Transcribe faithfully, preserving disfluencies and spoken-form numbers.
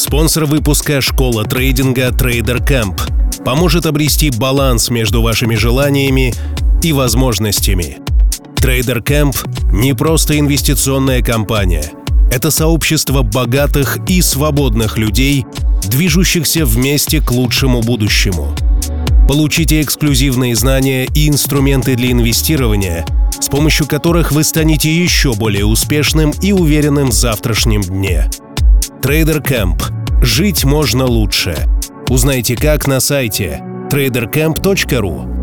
Спонсор выпуска — школа трейдинга Trader Camp. Поможет обрести баланс между вашими желаниями и возможностями. Trader Camp — не просто инвестиционная компания. Это сообщество богатых и свободных людей, движущихся вместе к лучшему будущему. Получите эксклюзивные знания и инструменты для инвестирования, с помощью которых вы станете еще более успешным и уверенным в завтрашнем дне. Trader Camp. Жить можно лучше. Узнайте как на сайте трейдер кэмп точка ру.